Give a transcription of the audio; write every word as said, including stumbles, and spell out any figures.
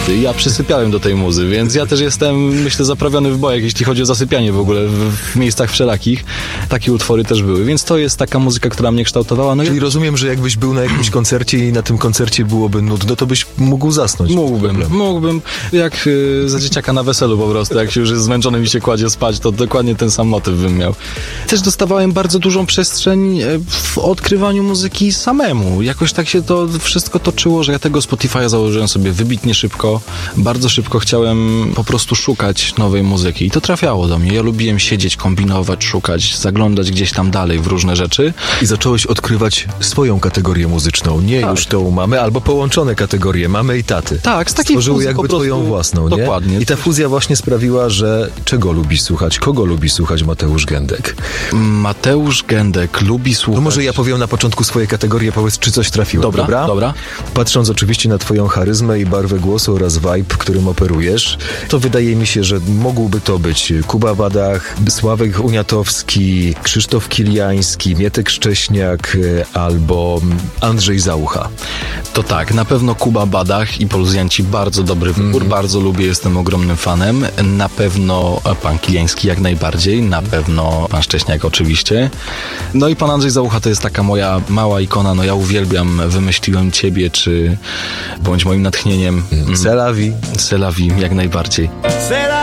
koncerty i ja przysypiałem do tej muzy, więc ja też jestem, myślę, zaprawiony w bojach, jeśli chodzi o zasypianie w ogóle w, w miejscach wszelakich. Takie utwory też były, więc to jest taka muzyka, która mnie kształtowała. No Czyli i... rozumiem, że jakbyś był na jakimś koncercie i na tym koncercie byłoby nudno, to byś mógł zasnąć. Mógłbym, mógłbym. Jak y, za dzieciaka na weselu po prostu, jak się już jest zmęczony i się kładzie spać, to dokładnie ten sam motyw bym miał. Też dostawałem bardzo dużą przestrzeń w odkrywaniu muzyki samemu. Jakoś tak się to wszystko toczyło, że ja tego Spotify'a założyłem sobie wybitnie szybko. Bardzo szybko chciałem po prostu szukać nowej muzyki i to trafiało do mnie. Ja lubiłem siedzieć, kombinować, szukać, zaglądać gdzieś tam dalej w różne rzeczy. I zacząłeś odkrywać swoją kategorię muzyczną. Nie tak. już tą mamy, albo połączone kategorie mamy i taty. Tak, z takiej Stworzyły fuzji jakby po prostu... twoją własną, nie? Dokładnie. I ta fuzja właśnie sprawiła, że czego lubi słuchać? Kogo lubi słuchać Mateusz Gędek? Mateusz Gędek lubi słuchać... No może ja powiem na początku swoje kategorie, powiedz, czy coś trafiło, dobra, dobra? Dobra. Patrząc oczywiście na twoją charyzmę i barwę głosu oraz vibe, którym operujesz, to wydaje mi się, że mógłby to być Kuba Badach, Sławek Uniatowski, Krzysztof Kiliański, Mietek Szcześniak albo Andrzej Zaucha. To tak, na pewno Kuba Badach i Poluzjanci, bardzo dobry wybór, mm. bardzo lubię, jestem ogromnym fanem. Na pewno pan Kiliański jak najbardziej, na pewno pan Szcześniak oczywiście. No i pan Andrzej Zaucha to jest taka moja mała ikona, no ja uwielbiam Wymyśliłem Ciebie, czy bądź moim natchnieniem. C'est la vie. C'est la vie, jak najbardziej.